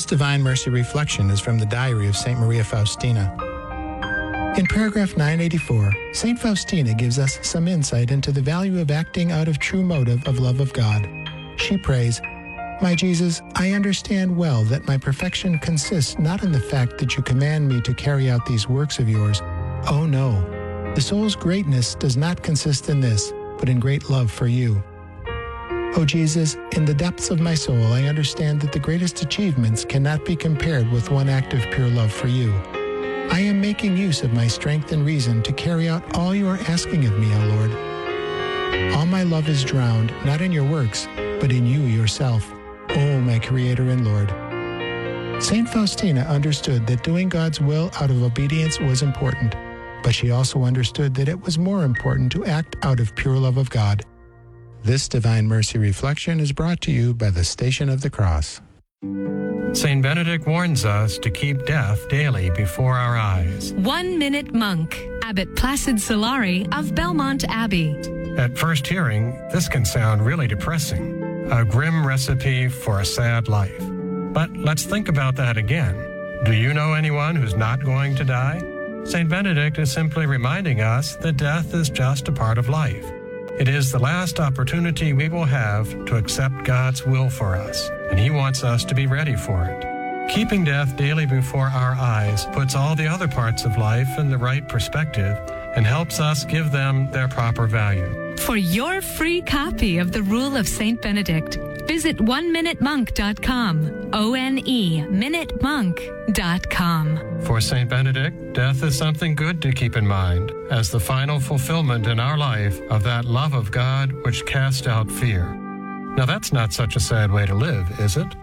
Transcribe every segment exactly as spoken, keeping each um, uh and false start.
This Divine Mercy reflection is from the diary of Saint Maria Faustina. In paragraph nine eighty-four, Saint Faustina gives us some insight into the value of acting out of true motive of love of God. She prays, "My Jesus, I understand well that my perfection consists not in the fact that you command me to carry out these works of yours. Oh no, the soul's greatness does not consist in this, but in great love for you. Oh Jesus, in the depths of my soul, I understand that the greatest achievements cannot be compared with one act of pure love for you. I am making use of my strength and reason to carry out all you are asking of me, O Lord. All my love is drowned, not in your works, but in you yourself, O my Creator and Lord." Saint Faustina understood that doing God's will out of obedience was important, but she also understood that it was more important to act out of pure love of God. This Divine Mercy reflection is brought to you by the Station of the Cross. Saint Benedict warns us to keep death daily before our eyes. One Minute Monk, Abbot Placid Solari of Belmont Abbey. At first hearing, this can sound really depressing, a grim recipe for a sad life. But let's think about that again. Do you know anyone who's not going to die? Saint Benedict is simply reminding us that death is just a part of life. It is the last opportunity we will have to accept God's will for us, and He wants us to be ready for it. Keeping death daily before our eyes puts all the other parts of life in the right perspective and helps us give them their proper value. For your free copy of The Rule of Saint Benedict, visit one minute monk dot com, O N E, minute monk dot com. For Saint Benedict, death is something good to keep in mind as the final fulfillment in our life of that love of God which casts out fear. Now that's not such a sad way to live, is it?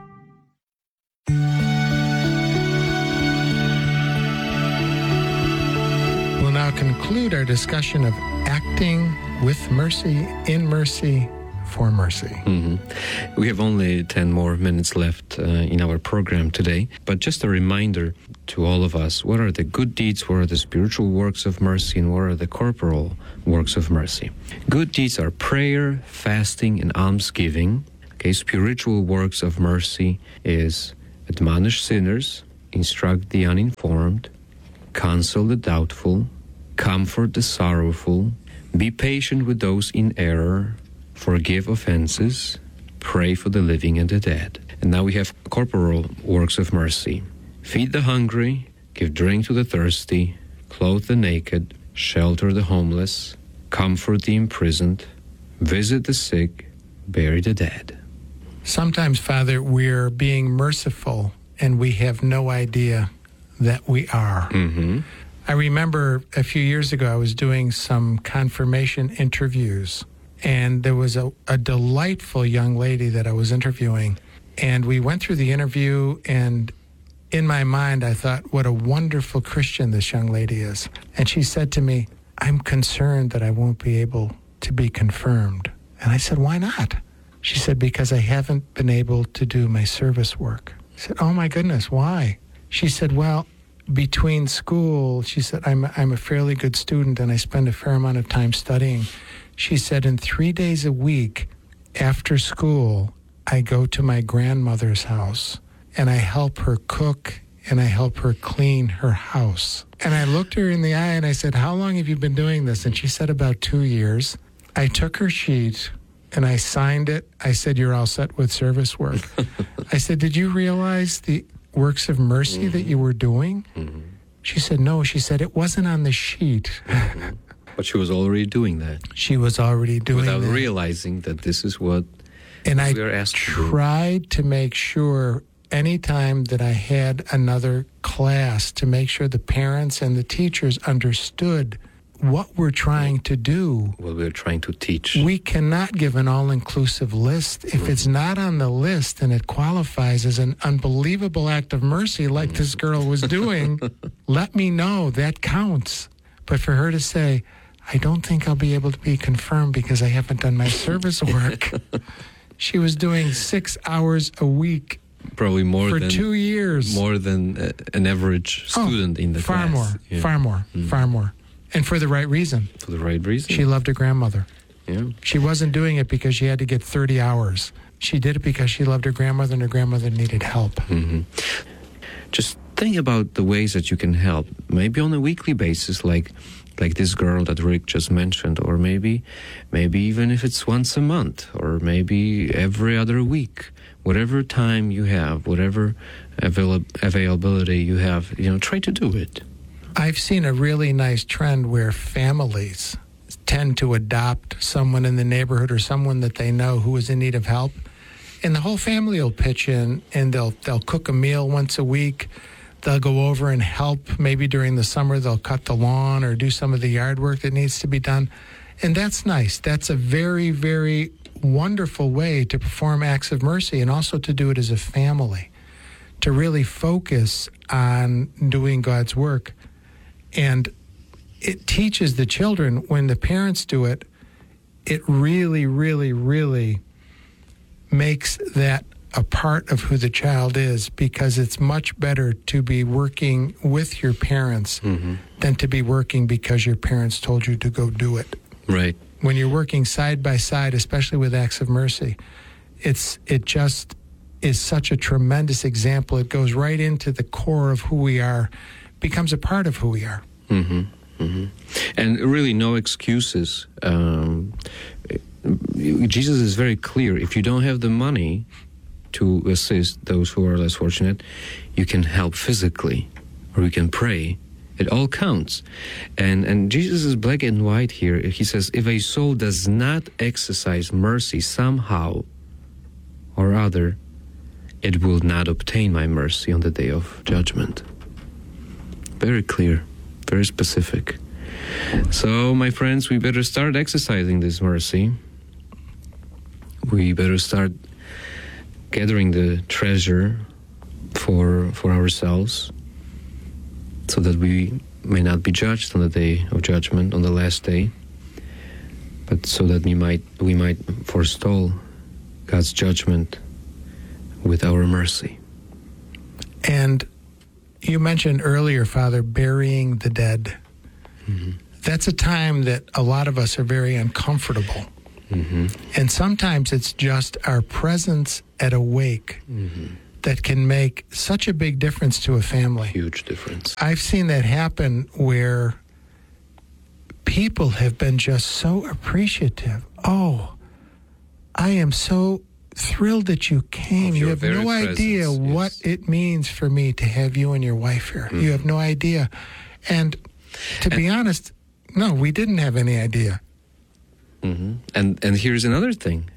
We'll now conclude our discussion of acting with mercy, in mercy, for mercy. Mm-hmm. We have only ten more minutes left uh, in our program today, but just a reminder to all of us, what are the good deeds, what are the spiritual works of mercy, and what are the corporal works of mercy? Good deeds are prayer, fasting, and almsgiving. Okay, spiritual works of mercy is admonish sinners, instruct the uninformed, counsel the doubtful, comfort the sorrowful, be patient with those in error, forgive offenses, pray for the living and the dead. And now we have corporal works of mercy. Feed the hungry, give drink to the thirsty, clothe the naked, shelter the homeless, comfort the imprisoned, visit the sick, bury the dead. Sometimes, Father, we're being merciful and we have no idea that we are. Mm-hmm. I remember a few years ago I was doing some confirmation interviews, and there was a, a delightful young lady that I was interviewing, and we went through the interview, and in my mind I thought, what a wonderful Christian this young lady is. And she said to me, "I'm concerned that I won't be able to be confirmed." And I said, "Why not?" She said, "Because I haven't been able to do my service work." I said, "Oh my goodness, why?" She said, "Well, between school," she said, I'm, I'm a fairly good student and I spend a fair amount of time studying. She said, "In three days a week after school, I go to my grandmother's house and I help her cook and I help her clean her house." And I looked her in the eye and I said, "How long have you been doing this?" And she said, "About two years. I took her sheet and I signed it. I said, "You're all set with service work." I said, "Did you realize the works of mercy mm-hmm. that you were doing?" Mm-hmm. She said, "No." She said, "It wasn't on the sheet." Mm-hmm. But she was already doing that. She was already doing Without that. Without realizing that this is what and I we are asked to do. tried to make sure anytime that I had another class to make sure the parents and the teachers understood what we're trying to do. What we're trying to teach. We cannot give an all-inclusive list. If mm-hmm. it's not on the list and it qualifies as an unbelievable act of mercy like mm-hmm. this girl was doing, let me know. That counts. But for her to say, "I don't think I'll be able to be confirmed because I haven't done my service work." She was doing six hours a week. Probably more for than... For two years. More than uh, an average student oh, in the far class. More, yeah. Far more, mm. far more. And for the right reason. For the right reason. She loved her grandmother. Yeah. She wasn't doing it because she had to get thirty hours. She did it because she loved her grandmother and her grandmother needed help. Mm-hmm. Just think about the ways that you can help, maybe on a weekly basis, like like this girl that Rick just mentioned, or maybe maybe even if it's once a month, or maybe every other week. Whatever time you have, whatever avail- availability you have, you know, try to do it. I've seen a really nice trend where families tend to adopt someone in the neighborhood or someone that they know who is in need of help, and the whole family will pitch in, and they'll they'll cook a meal once a week. They'll go over and help. Maybe during the summer they'll cut the lawn or do some of the yard work that needs to be done, and that's nice. That's a very, very wonderful way to perform acts of mercy, and also to do it as a family, to really focus on doing God's work. And it teaches the children, when the parents do it, it really, really, really makes that a part of who the child is, because it's much better to be working with your parents mm-hmm. than to be working because your parents told you to go do it. Right. When you're working side by side, especially with acts of mercy, it's it just is such a tremendous example. It goes right into the core of who we are, becomes a part of who we are. Mm-hmm. Mm-hmm. And really no excuses. Um, Jesus is very clear. If you don't have the money to assist those who are less fortunate, you can help physically, or you can pray. It all counts. And and Jesus is black and white here. He says, if a soul does not exercise mercy somehow or other, it will not obtain my mercy on the day of judgment. Very clear, very specific. So, my friends, we better start exercising this mercy. We better start gathering the treasure for for ourselves, so that we may not be judged on the day of judgment, on the last day, but so that we might we might forestall God's judgment with our mercy. And you mentioned earlier, Father, burying the dead. Mm-hmm. That's a time that a lot of us are very uncomfortable. Mm-hmm. And sometimes it's just our presence at a wake mm-hmm. that can make such a big difference to a family. Huge difference. I've seen that happen where people have been just so appreciative. Oh, I am so thrilled that you came. You have no presence. idea yes. what it means for me to have you and your wife here. Mm-hmm. You have no idea. And to and, be honest, no, we didn't have any idea. Mm-hmm. And and here's another thing.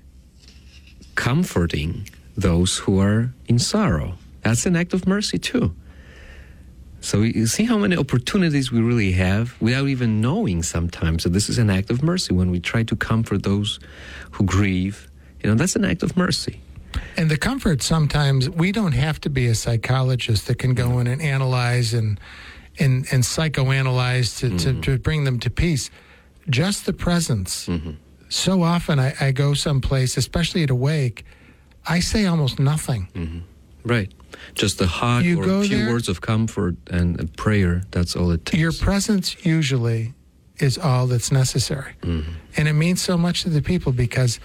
Comforting those who are in sorrow. That's an act of mercy too. So you see how many opportunities we really have without even knowing sometimes that this is an act of mercy when we try to comfort those who grieve. You know, that's an act of mercy. And the comfort, sometimes we don't have to be a psychologist that can go in and analyze and and, and psychoanalyze to, mm-hmm. to, to bring them to peace. Just the presence. Mm-hmm. So often I, I go someplace, especially at a wake, I say almost nothing. Mm-hmm. Right. Just a hug you or a few there, words of comfort and a prayer, that's all it takes. Your presence usually is all that's necessary. Mm-hmm. And it means so much to the people because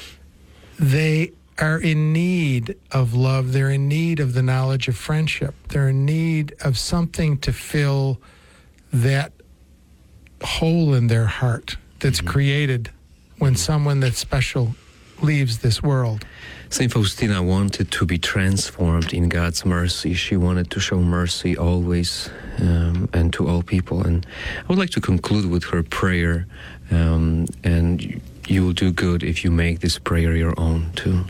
they are in need of love. They're in need of the knowledge of friendship. They're in need of something to fill that hole in their heart that's mm-hmm. created when someone that's special leaves this world. Saint Faustina wanted to be transformed in God's mercy. She wanted to show mercy always um, and to all people. And I would like to conclude with her prayer. Um, and you will do good if you make this prayer your own too.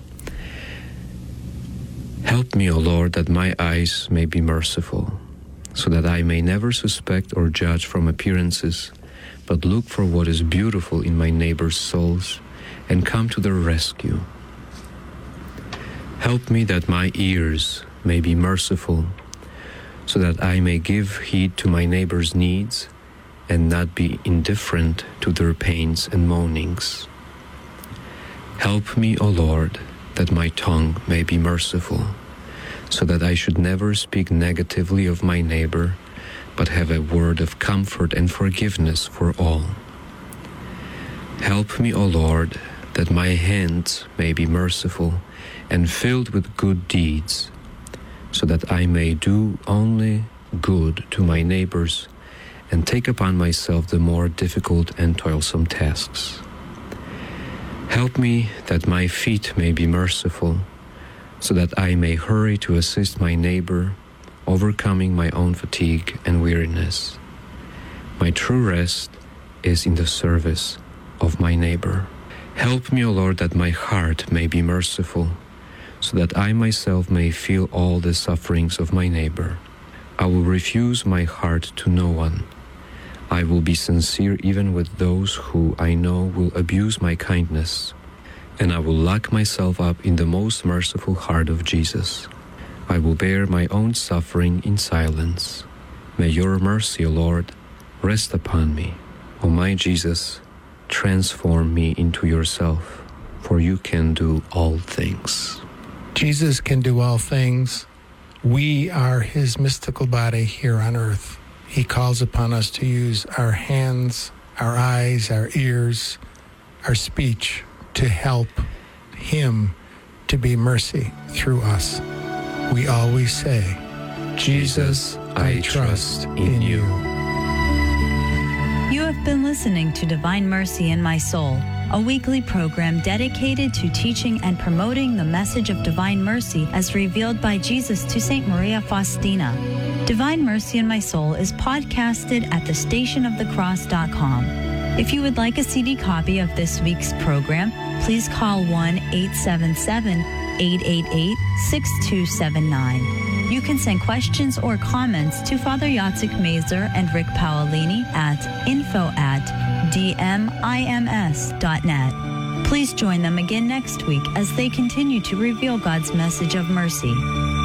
Help me, O Lord, that my eyes may be merciful, so that I may never suspect or judge from appearances, but look for what is beautiful in my neighbor's souls and come to their rescue. Help me that my ears may be merciful, so that I may give heed to my neighbor's needs and not be indifferent to their pains and moanings. Help me, O Lord, that my tongue may be merciful, so that I should never speak negatively of my neighbor, but have a word of comfort and forgiveness for all. Help me, O Lord, that my hands may be merciful and filled with good deeds, so that I may do only good to my neighbors and take upon myself the more difficult and toilsome tasks. Help me that my feet may be merciful, so that I may hurry to assist my neighbor, overcoming my own fatigue and weariness. My true rest is in the service of my neighbor. Help me, O Lord, that my heart may be merciful, so that I myself may feel all the sufferings of my neighbor. I will refuse my heart to no one. I will be sincere even with those who I know will abuse my kindness, and I will lock myself up in the most merciful heart of Jesus. I will bear my own suffering in silence. May your mercy, O Lord, rest upon me. O my Jesus, transform me into yourself, for you can do all things. Jesus can do all things. We are his mystical body here on earth. He calls upon us to use our hands, our eyes, our ears, our speech to help him to be mercy through us. We always say, Jesus, I trust in you. You have been listening to Divine Mercy in My Soul, a weekly program dedicated to teaching and promoting the message of divine mercy as revealed by Jesus to Saint Maria Faustina. Divine Mercy in My Soul is podcasted at the station of the cross dot com. If you would like a C D copy of this week's program, please call one eight seven seven, eight eight eight, six two seven nine. You can send questions or comments to Father Yatsik Mazer and Rick Paolini at info at d m i m s dot net. Please join them again next week as they continue to reveal God's message of mercy.